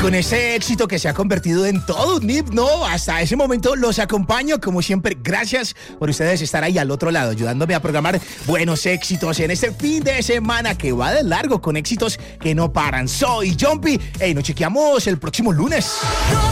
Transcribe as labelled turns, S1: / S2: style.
S1: con ese éxito que se ha convertido en todo un himno, hasta ese momento los acompaño, como siempre. Gracias por ustedes estar ahí al otro lado, ayudándome a programar buenos éxitos en este fin de semana que va de largo con éxitos que no paran. Soy Jumpy. Nos chequeamos el próximo lunes.